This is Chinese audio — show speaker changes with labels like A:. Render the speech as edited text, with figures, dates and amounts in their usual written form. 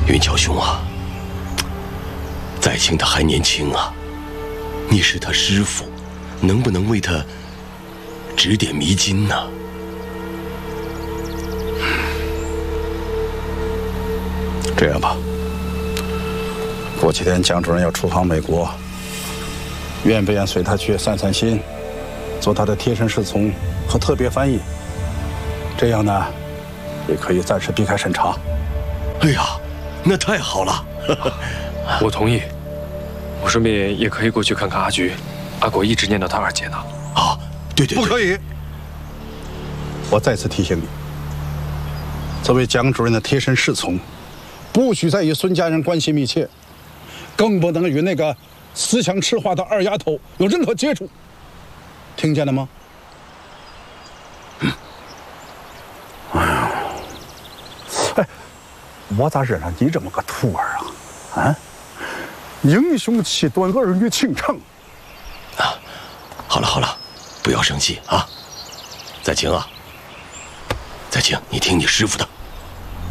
A: 云桥兄啊，在清他还年轻啊，你是他师傅，能不能为他指点迷津呢？
B: 这样吧，过几天蒋主任要出访美国，愿不愿随他去散散心，做他的贴身侍从和特别翻译？这样呢，也可以暂时避开审查。
A: 哎呀，那太好了！
C: 我同意。我顺便也可以过去看看阿菊，阿果一直念叨他二姐呢。
A: 啊，对对对，
B: 不可以！我再次提醒你，作为蒋主任的贴身侍从，不许再与孙家人关系密切，更不能与那个思想痴化的二丫头有任何接触，听见了吗？哎，我咋认了你这么个徒儿啊？啊，英雄气短，儿女情长。
A: 啊，好了好了，不要生气啊。在清啊，在清，你听你师傅的。